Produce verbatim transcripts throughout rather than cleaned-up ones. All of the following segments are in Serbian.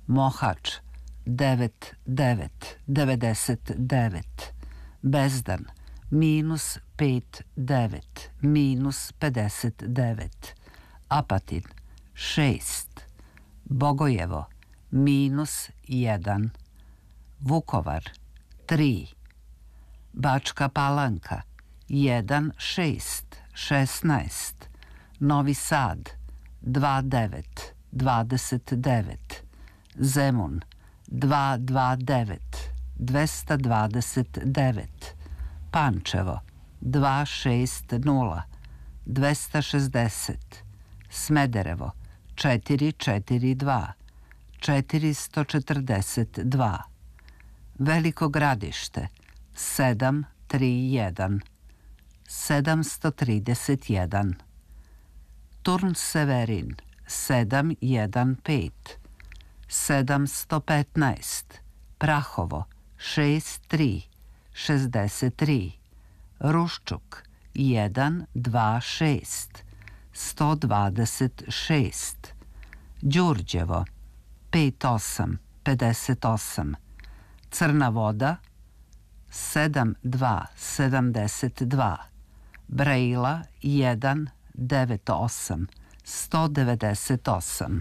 Mohač devet devet devedeset devet, Bezdan minus pet devet minus pedeset devet, Apatin šest, Bogojevo minus jedan, Vukovar tri, Bačka Palanka jedan šest šesnaest, Novi Sad dva devet dvadeset devet, Zemun dva dva devet dvesta dvadeset devet, Pančevo dva šest nula dvesta šezdeset, Smederevo četiri četiri dva četiristo četrdeset dva, Veliko Gradište sedam tri jedan sedamsto trideset jedan, Turn Severin sedam jedan pet sedamsto petnaest, Prahovo šest tri šezdeset tri, Ruščuk jedan dva šest sto dvadeset šest, Đurđevo pet osam pedeset osam, Crna Voda sedam dva sedamdeset dva, Brejla jedan devet osam sto devedeset osam,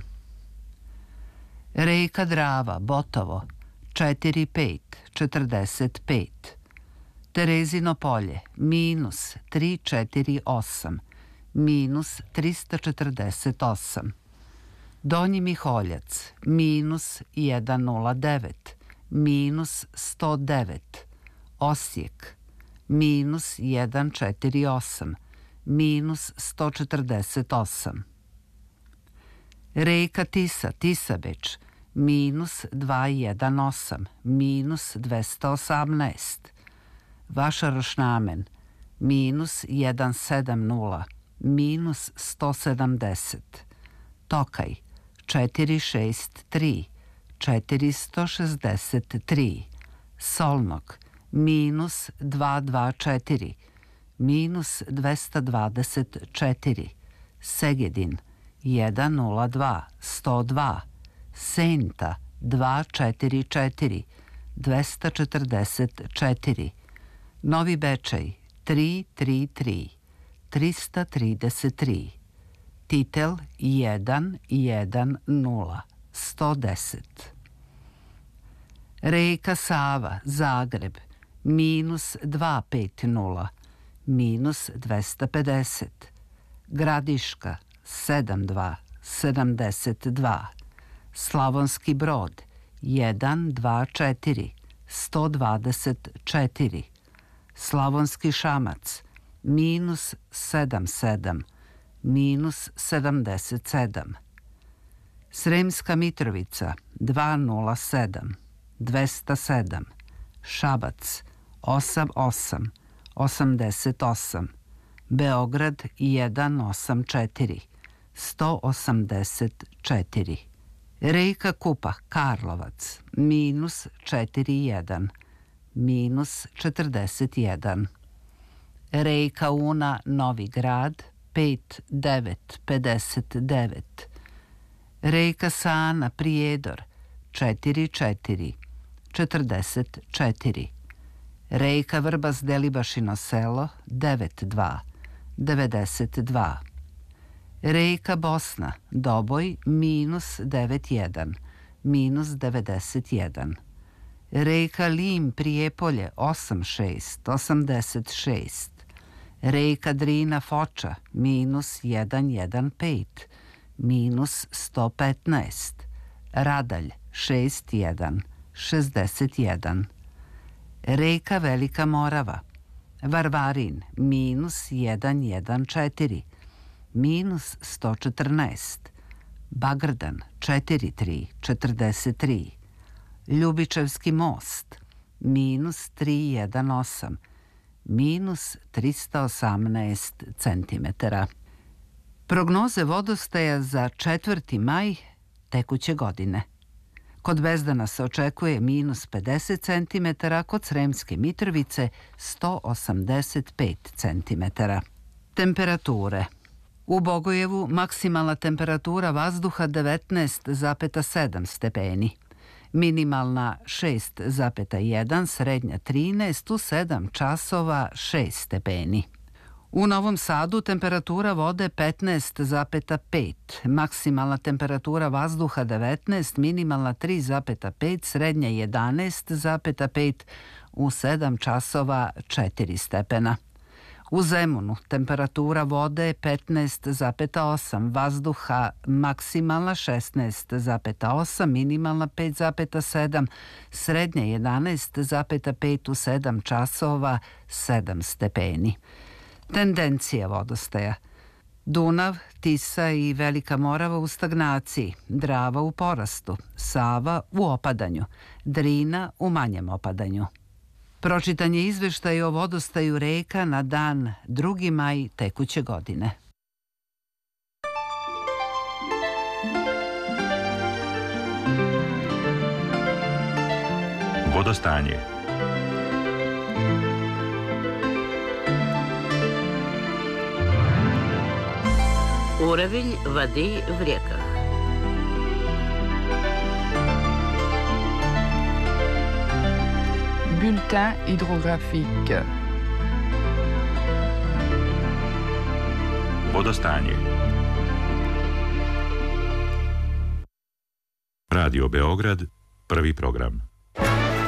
Reka Drava Botovo četiri pet četrdeset pet, Terezino Polje minus tri četiri osam minus tristo četrdeset osam, Donji Miholjac minus jedan nula devet minus sto devet, Osijek minus jedan četiri osam minus sto četrdeset osam, Reka Tisa Tisabeč minus dva jedan osam minus dvesta osamnaest, Vašarošnamen minus jedan sedam nula minus sto sedamdeset, Tokaj četiri šest tri četiristo šezdeset tri, Solnog minus dva dva četiri minus dvesta dvadeset četiri, Segedin jedan nula dva sto dva, Senta dva četiri četiri dvesta četrdeset četiri, Novi Bečej tri tri tri trista trideset tri, Titel jedan jedan nula sto deset, Reka Sava Zagreb minus dva pet nula minus dvesta pedeset, Gradiška sedam dva sedamdeset dva, Slavonski Brod jedan dva četiri sto dvadeset četiri, Slavonski Šamac minus sedam sedam minus sedamdeset sedam, Sremska Mitrovica dva nula sedam dvesta sedam, Šabac osam osam osamdeset osam, Beograd jedan osam četiri sto osamdeset četiri, Reka Kupa Karlovac minus četiri jedan minus četrdeset jedan, Reka Una Novi Grad pet devet pedeset devet, Reka Sana Prijedor četiri četiri četrdeset četiri, Reka Vrbas Delibašino Selo devet dva devedeset dva, Reka Bosna Doboj minus devet jedan minus devedeset jedan, Reka Lim Prijepolje osam šest osamdeset šest, Reka Drina Foča minus jedan jedan pet minus sto petnaest, Radalj šest jedan šezdeset jedan, Reka Velika Morava Varvarin minus jedan jedan četiri minus sto četrnaest, Bagrdan četiri tri četrdeset tri, Ljubičevski most minus tri jedan osam minus tristo osamnaest centimetara. Prognoze vodostaja za četvrti maj tekuće godine. Kod Bezdana se očekuje minus pedeset centimetara, kod Sremske Mitrovice sto osamdeset pet centimetara. Temperature. U Bogojevu maksimalna temperatura vazduha devetnaest zarez sedam stepeni. Minimalna šest zarez jedan, srednja trinaest, u sedam časova šest stepeni. U Novom Sadu temperatura vode petnaest zarez pet, maksimalna temperatura vazduha devetnaest, minimalna tri zarez pet, srednja jedanaest zarez pet, u sedam časova četiri stepena. U Zemunu temperatura vode petnaest zarez osam, vazduha maksimalna šesnaest zarez osam, minimalna pet zarez sedam, srednja jedanaest zarez pet, u sedam časova sedam stepeni. Tendencija vodostaja. Dunav, Tisa i Velika Morava u stagnaciji, Drava u porastu, Sava u opadanju, Drina u manjem opadanju. Pročitan je izveštaj o vodostaju reka na dan drugi maj tekuće godine. Vodostanje. Уровень воды в реках. Bulletin hydrographique. Vodostanje. Radio Beograd, prvi program.